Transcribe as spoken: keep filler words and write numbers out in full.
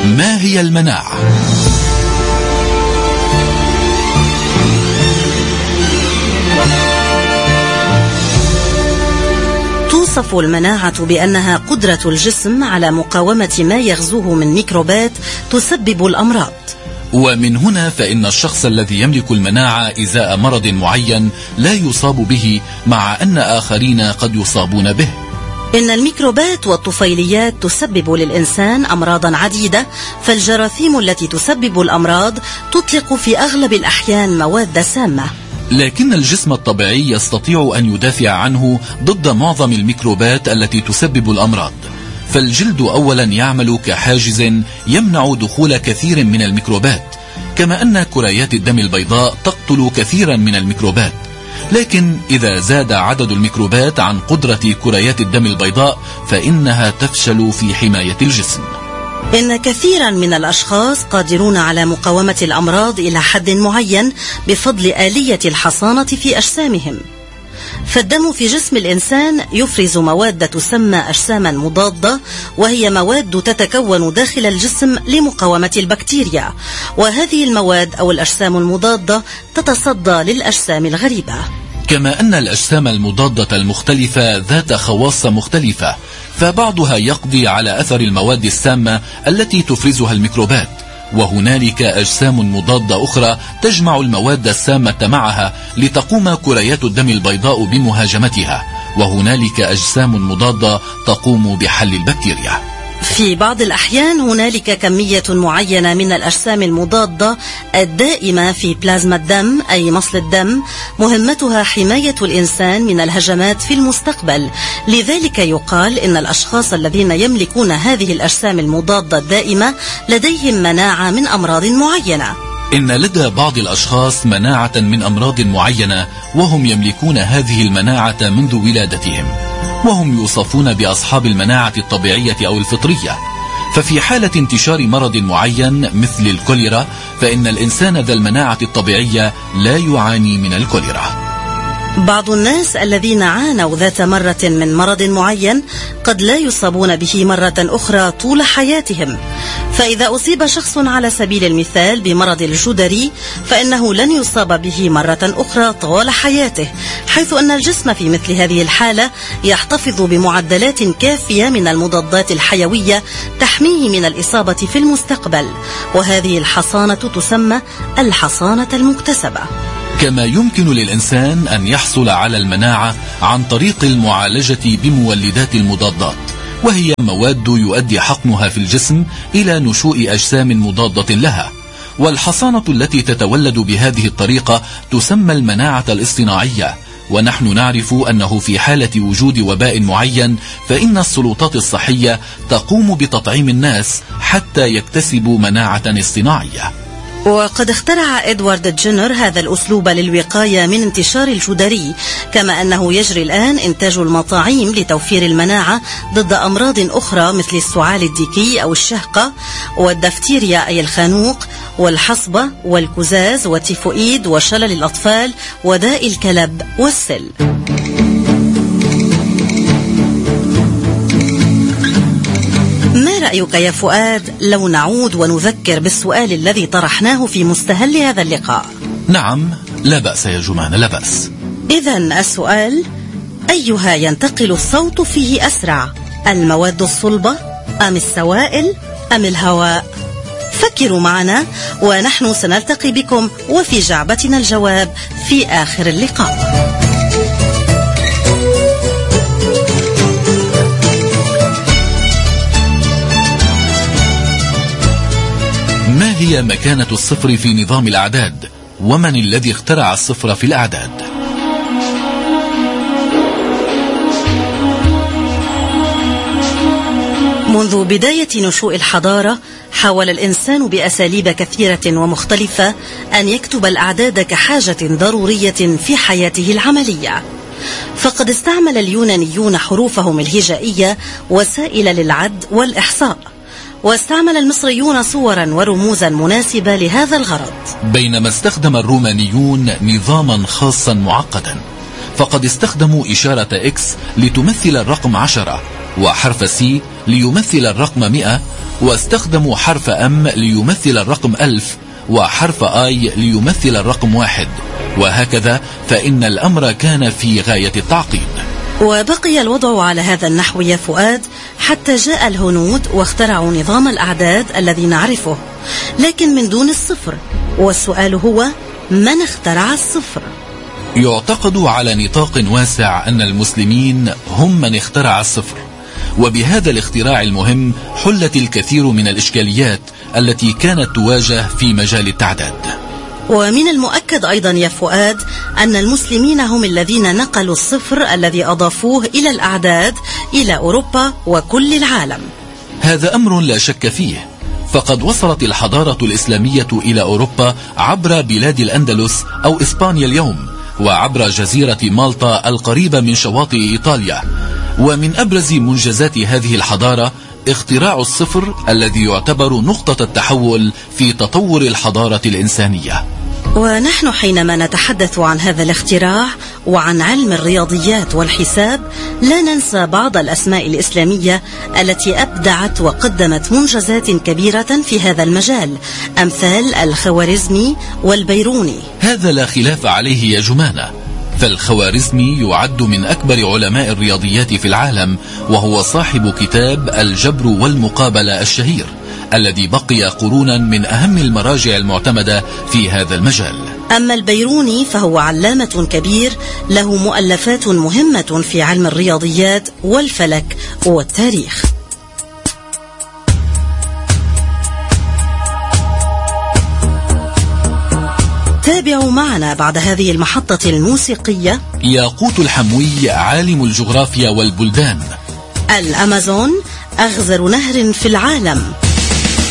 ما هي المناعة؟ توصف المناعة بأنها قدرة الجسم على مقاومة ما يغزوه من ميكروبات تسبب الأمراض. ومن هنا فإن الشخص الذي يملك المناعة إزاء مرض معين لا يصاب به، مع أن آخرين قد يصابون به. إن الميكروبات والطفيليات تسبب للإنسان أمراضا عديدة، فالجراثيم التي تسبب الأمراض تطلق في أغلب الأحيان مواد سامة، لكن الجسم الطبيعي يستطيع أن يدافع عنه ضد معظم الميكروبات التي تسبب الأمراض. فالجلد أولا يعمل كحاجز يمنع دخول كثير من الميكروبات، كما أن كريات الدم البيضاء تقتل كثيرا من الميكروبات. لكن إذا زاد عدد الميكروبات عن قدرة كريات الدم البيضاء فإنها تفشل في حماية الجسم. إن كثيرا من الأشخاص قادرون على مقاومة الأمراض إلى حد معين بفضل آلية الحصانة في أجسامهم. فالدم في جسم الإنسان يفرز مواد تسمى أجساما مضادة، وهي مواد تتكون داخل الجسم لمقاومة البكتيريا، وهذه المواد أو الأجسام المضادة تتصدى للأجسام الغريبة. كما أن الأجسام المضادة المختلفة ذات خواص مختلفة، فبعضها يقضي على أثر المواد السامة التي تفرزها الميكروبات، وهنالك أجسام مضادة أخرى تجمع المواد السامة معها لتقوم كريات الدم البيضاء بمهاجمتها، وهنالك أجسام مضادة تقوم بحل البكتيريا. في بعض الأحيان هنالك كمية معينة من الأجسام المضادة الدائمة في بلازما الدم أي مصل الدم، مهمتها حماية الإنسان من الهجمات في المستقبل. لذلك يقال إن الأشخاص الذين يملكون هذه الأجسام المضادة الدائمة لديهم مناعة من أمراض معينة. إن لدى بعض الأشخاص مناعة من أمراض معينة وهم يملكون هذه المناعة منذ ولادتهم، وهم يوصفون بأصحاب المناعة الطبيعية أو الفطرية. ففي حالة انتشار مرض معين مثل الكوليرا فإن الإنسان ذا المناعة الطبيعية لا يعاني من الكوليرا. بعض الناس الذين عانوا ذات مرة من مرض معين قد لا يصابون به مرة أخرى طول حياتهم. فإذا أصيب شخص على سبيل المثال بمرض الجدري فإنه لن يصاب به مرة أخرى طوال حياته، حيث أن الجسم في مثل هذه الحالة يحتفظ بمعدلات كافية من المضادات الحيوية تحميه من الإصابة في المستقبل، وهذه الحصانة تسمى الحصانة المكتسبة. كما يمكن للإنسان أن يحصل على المناعة عن طريق المعالجة بمولدات المضادات، وهي مواد يؤدي حقنها في الجسم إلى نشوء أجسام مضادة لها. والحصانة التي تتولد بهذه الطريقة تسمى المناعة الاصطناعية. ونحن نعرف أنه في حالة وجود وباء معين فإن السلطات الصحية تقوم بتطعيم الناس حتى يكتسبوا مناعة اصطناعية. وقد اخترع إدوارد جينر هذا الأسلوب للوقاية من انتشار الجدري، كما أنه يجري الآن إنتاج المطاعيم لتوفير المناعة ضد أمراض أخرى مثل السعال الديكي أو الشهقة والدفتيريا أي الخانوق والحصبة والكزاز والتيفوئيد وشلل الأطفال وداء الكلب والسل. ما رأيك يا فؤاد لو نعود ونذكر بالسؤال الذي طرحناه في مستهل هذا اللقاء؟ نعم، لا بأس يا جمان، لا بأس. إذن السؤال: أيها ينتقل الصوت فيه أسرع، المواد الصلبة أم السوائل أم الهواء؟ فكروا معنا ونحن سنلتقي بكم وفي جعبتنا الجواب في آخر اللقاء. ما هي مكانة الصفر في نظام الأعداد؟ ومن الذي اخترع الصفر في الأعداد؟ منذ بداية نشوء الحضارة حاول الإنسان بأساليب كثيرة ومختلفة أن يكتب الأعداد كحاجة ضرورية في حياته العملية. فقد استعمل اليونانيون حروفهم الهجائية وسائل للعد والإحصاء، واستعمل المصريون صورا ورموزا مناسبة لهذا الغرض، بينما استخدم الرومانيون نظاما خاصا معقدا. فقد استخدموا إشارة إكس لتمثل الرقم عشرة، وحرف سي ليمثل الرقم مئة، واستخدموا حرف أم ليمثل الرقم ألف، وحرف آي ليمثل الرقم واحد، وهكذا، فإن الأمر كان في غاية التعقيد. وبقي الوضع على هذا النحو يا فؤاد حتى جاء الهنود واخترعوا نظام الأعداد الذي نعرفه، لكن من دون الصفر. والسؤال هو: من اخترع الصفر؟ يعتقد على نطاق واسع أن المسلمين هم من اخترع الصفر، وبهذا الاختراع المهم حلت الكثير من الإشكاليات التي كانت تواجه في مجال التعداد. ومن المؤكد أيضا يا فؤاد أن المسلمين هم الذين نقلوا الصفر الذي أضافوه إلى الأعداد إلى أوروبا وكل العالم. هذا أمر لا شك فيه، فقد وصلت الحضارة الإسلامية إلى أوروبا عبر بلاد الأندلس أو إسبانيا اليوم، وعبر جزيرة مالطا القريبة من شواطئ إيطاليا. ومن أبرز منجزات هذه الحضارة اختراع الصفر الذي يعتبر نقطة التحول في تطور الحضارة الإنسانية. ونحن حينما نتحدث عن هذا الاختراع وعن علم الرياضيات والحساب لا ننسى بعض الأسماء الإسلامية التي أبدعت وقدمت منجزات كبيرة في هذا المجال، أمثال الخوارزمي والبيروني. هذا لا خلاف عليه يا جمانة، فالخوارزمي يعد من أكبر علماء الرياضيات في العالم، وهو صاحب كتاب الجبر والمقابلة الشهير الذي بقي قرونا من أهم المراجع المعتمدة في هذا المجال. أما البيروني فهو علامة كبير له مؤلفات مهمة في علم الرياضيات والفلك والتاريخ. تابعوا معنا بعد هذه المحطة الموسيقية ياقوت الحموي عالم الجغرافيا والبلدان. الأمازون أغزر نهر في العالم.